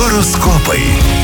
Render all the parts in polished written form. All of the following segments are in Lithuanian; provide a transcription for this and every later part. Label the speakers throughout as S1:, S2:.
S1: Horoskopai.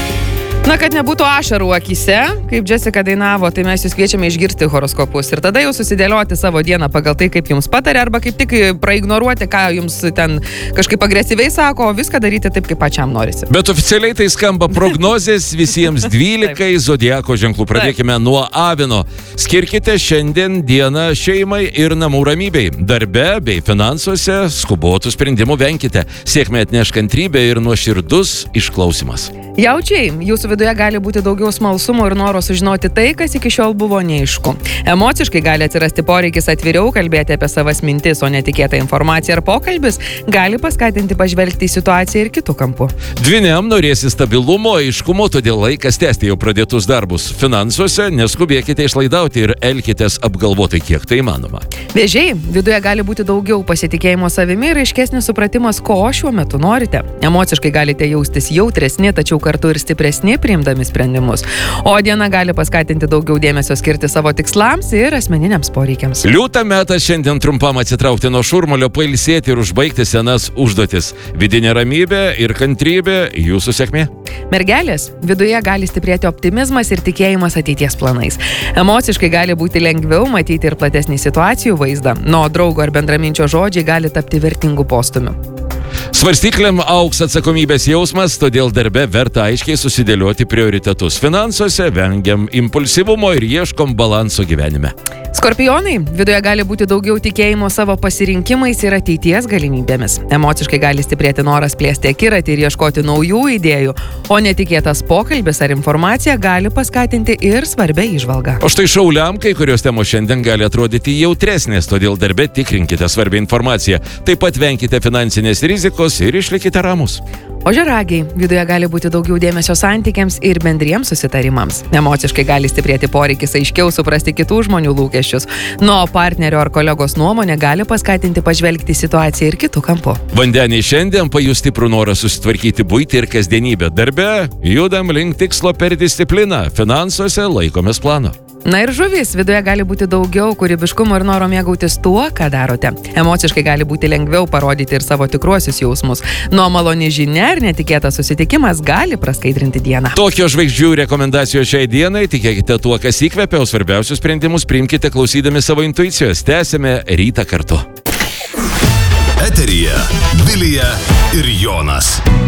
S2: Na, kad nebūtų ašarų akise, kaip Jessica dainavo, tai mes jūs kviečiame išgirsti horoskopus ir tada jau susidėlioti savo dieną pagal tai, kaip jums patarė, arba kaip tik praignoruoti, ką jums ten kažkaip agresyviai sako, o viską daryti taip, kaip pačiam norisi.
S3: Bet oficialiai tai skamba prognozės visiems 12 zodiako ženklų. Pradėkime nuo Avino. Skirkite šiandien dieną šeimai ir namų ramybei. Darbe bei finansuose skubotų sprendimų venkite. Sėkmė atneš kantrybę ir nuoširdus išklausimas.
S2: Jaučiai, jūsų viduje gali būti daugiau smalsumo ir noro sužinoti tai, kas iki šiol buvo neaišku. Emociškai gali atsirasti poreikis atviriau kalbėti apie savas mintis, o netikėta informacija ar pokalbis gali paskatinti pažvelgti į situaciją ir kitų kampų.
S3: Dvyniam norėsi stabilumo, aiškumo, todėl laikas tęsti jau pradėtus darbus. Finansuose neskubėkite išlaidauti ir elkitės apgalvotai, kiek tai įmanoma.
S2: Vėžiai, viduje gali būti daugiau pasitikėjimo savimi ir aiškesnis supratimas, ko šiuo metu norite. Emociškai galite jaustis jautresni, tačiau kartu ir stipresni priimdami sprendimus. O diena gali paskatinti daugiau dėmesio skirti savo tikslams ir asmeniniams poreikiams.
S3: Liūtą metas šiandien trumpam atsitraukti nuo šurmulio, pailsėti ir užbaigti senas užduotis. Vidinė ramybė ir kantrybė – jūsų sėkmė.
S2: Mergelės, viduje gali stiprėti optimizmas ir tikėjimas ateities planais. Emociškai gali būti lengviau matyti ir platesnį situacijų vaizdą, nuo draugo ar bendraminčio žodžiai gali tapti vertingų postumių.
S3: Svarstyklėm augs atsakomybės jausmas, todėl darbe verta aiškiai susidėlioti prioritetus. Finansuose vengiam impulsyvumo ir ieškom balanso gyvenime.
S2: Skorpionai, viduje gali būti daugiau tikėjimo savo pasirinkimais ir ateities galimybėmis. Emociškai gali stiprėti noras plėsti akiratį ir ieškoti naujų idėjų, o netikėtas pokalbis ar informacija gali paskatinti ir svarbę įžvalgą.
S3: O štai šauliam kai kurios temos šiandien gali atrodyti jautresnės, todėl darbe tikrinkite svarbią informaciją. Taip pat venkite finansinės rizikos ir išlikite ramus.
S2: Ožiaragiai, viduje gali būti daugiau dėmesio santykiams ir bendriems susitarimams. Emociškai gali stiprėti poreikis aiškiau suprasti kitų žmonių lūkesčius. Nuo partnerio ar kolegos nuomonė gali paskatinti pažvelgti situaciją ir kitų kampų.
S3: Vandeniai šiandien pajus stiprų norą susitvarkyti buitį ir kasdienybę. Darbe judam link tikslo per discipliną. Finansuose laikomės plano.
S2: Na ir žuvys, viduje gali būti daugiau kūrybiškumo ir noro mėgautis tuo, ką darote. Emociškai gali būti lengviau parodyti ir savo tikruosius jausmus. Nuo maloni žinia ir netikėtas susitikimas gali praskaidrinti dieną.
S3: Tokios žvaigždžių rekomendacijos šiai dienai. Tikėkite tuo, kas įkvepia, o svarbiausius sprendimus priimkite klausydami savo intuicijos. Tęsime rytą kartu.
S1: Eteryje Vilija ir Jonas.